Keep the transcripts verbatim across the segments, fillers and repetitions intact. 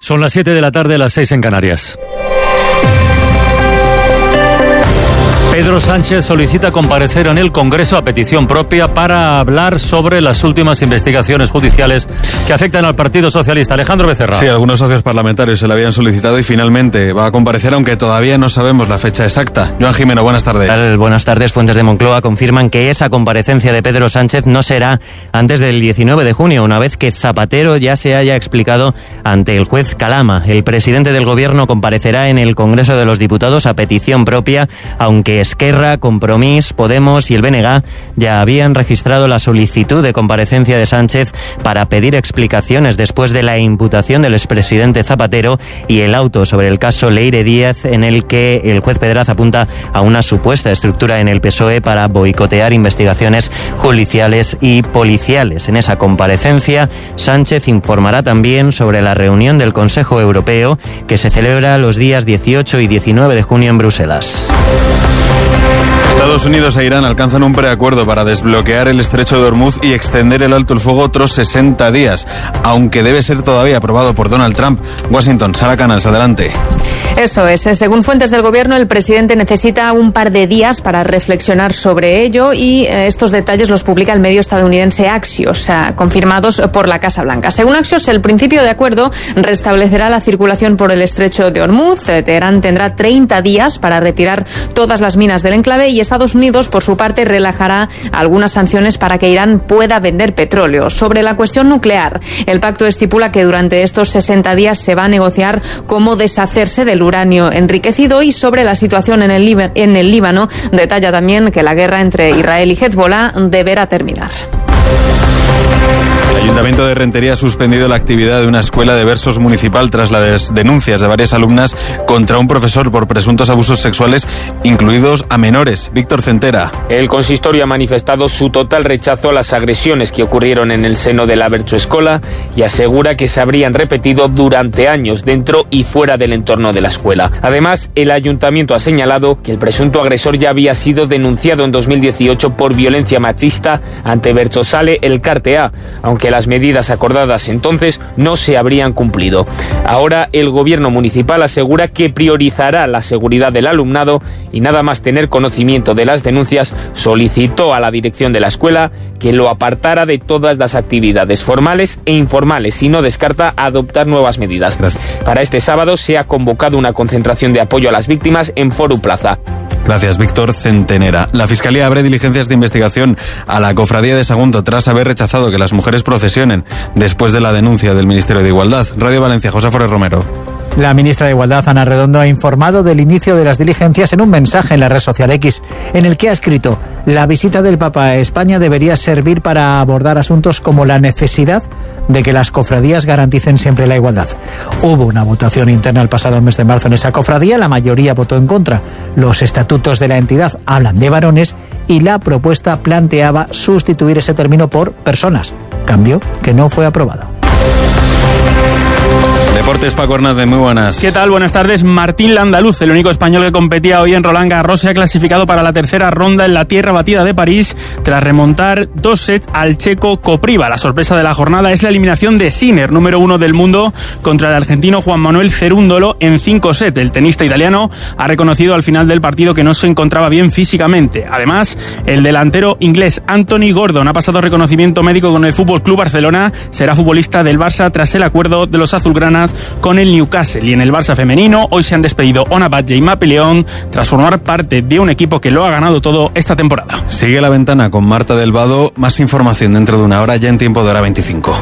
Son las siete de la tarde, las seis en Canarias. Pedro Sánchez solicita comparecer en el Congreso a petición propia para hablar sobre las últimas investigaciones judiciales que afectan al Partido Socialista. Alejandro Becerra. Sí, algunos socios parlamentarios se le habían solicitado y finalmente va a comparecer, aunque todavía no sabemos la fecha exacta. Joan Jimeno, buenas tardes. Buenas tardes. Fuentes de Moncloa confirman que esa comparecencia de Pedro Sánchez no será antes del diecinueve de junio, una vez que Zapatero ya se haya explicado ante el juez Calama. El presidente del Gobierno comparecerá en el Congreso de los Diputados a petición propia, aunque Esquerra, Compromís, Podemos y el B N G ya habían registrado la solicitud de comparecencia de Sánchez para pedir explicaciones después de la imputación del expresidente Zapatero y el auto sobre el caso Leire Díaz, en el que el juez Pedraz apunta a una supuesta estructura en el P S O E para boicotear investigaciones judiciales y policiales. En esa comparecencia, Sánchez informará también sobre la reunión del Consejo Europeo que se celebra los días dieciocho y diecinueve de junio en Bruselas. Estados Unidos e Irán alcanzan un preacuerdo para desbloquear el estrecho de Hormuz y extender el alto el fuego otros sesenta días, aunque debe ser todavía aprobado por Donald Trump. Washington, Sara Canals, adelante. Eso es. Según fuentes del gobierno, el presidente necesita un par de días para reflexionar sobre ello y estos detalles los publica el medio estadounidense Axios, confirmados por la Casa Blanca. Según Axios, el principio de acuerdo restablecerá la circulación por el estrecho de Hormuz. Teherán tendrá treinta días para retirar todas las minas del enclave y Estados Unidos, por su parte, relajará algunas sanciones para que Irán pueda vender petróleo. Sobre la cuestión nuclear, el pacto estipula que durante estos sesenta días se va a negociar cómo deshacerse del uranio enriquecido, y sobre la situación en el, Líbano, en el Líbano detalla también que la guerra entre Israel y Hezbollah deberá terminar. El Ayuntamiento de Rentería ha suspendido la actividad de una escuela de versos municipal tras las denuncias de varias alumnas contra un profesor por presuntos abusos sexuales, incluidos a menores. Víctor Centera. El consistorio ha manifestado su total rechazo a las agresiones que ocurrieron en el seno de la Bertsoescola y asegura que se habrían repetido durante años dentro y fuera del entorno de la escuela. Además, el ayuntamiento ha señalado que el presunto agresor ya había sido denunciado en dos mil dieciocho por violencia machista ante Bertsozale Elkartea, aunque las medidas acordadas entonces no se habrían cumplido. Ahora el gobierno municipal asegura que priorizará la seguridad del alumnado y, nada más tener conocimiento de las denuncias, solicitó a la dirección de la escuela que lo apartara de todas las actividades formales e informales y no descarta adoptar nuevas medidas. Gracias. Para este sábado se ha convocado una concentración de apoyo a las víctimas en Foru Plaza. Gracias, Víctor Centenera. La Fiscalía abre diligencias de investigación a la Cofradía de Sagunto tras haber rechazado que las mujeres procesionen después de la denuncia del Ministerio de Igualdad. Radio Valencia, José Forés Romero. La ministra de Igualdad, Ana Redondo, ha informado del inicio de las diligencias en un mensaje en la red social X, en el que ha escrito: la visita del Papa a España debería servir para abordar asuntos como la necesidad de que las cofradías garanticen siempre la igualdad. Hubo una votación interna el pasado mes de marzo en esa cofradía, la mayoría votó en contra. Los estatutos de la entidad hablan de varones y la propuesta planteaba sustituir ese término por personas, cambio que no fue aprobado. Deportes, Paco Hernández, muy buenas. ¿Qué tal? Buenas tardes. Martín Landaluz, el único español que competía hoy en Roland Garros, se ha clasificado para la tercera ronda en la tierra batida de París tras remontar dos sets al checo Kopriva. La sorpresa de la jornada es la eliminación de Sinner, número uno del mundo, contra el argentino Juan Manuel Cerúndolo en cinco sets. El tenista italiano ha reconocido al final del partido que no se encontraba bien físicamente. Además, el delantero inglés Anthony Gordon ha pasado reconocimiento médico con el F C Barcelona. Será futbolista del Barça tras el acuerdo de los azulgranas con el Newcastle. Y en el Barça femenino hoy se han despedido Ona Batlle y Mapi León tras formar parte de un equipo que lo ha ganado todo esta temporada. Sigue La Ventana con Marta del Vado. Más información dentro de una hora, ya en tiempo de hora veinticinco.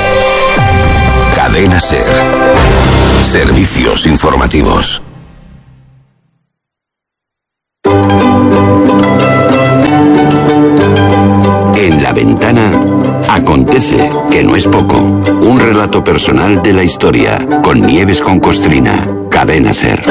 Cadena SER. Servicios informativos. En La Ventana acontece, que no es poco. Un relato personal de la historia, con Nieves con Costrina. Cadena SER.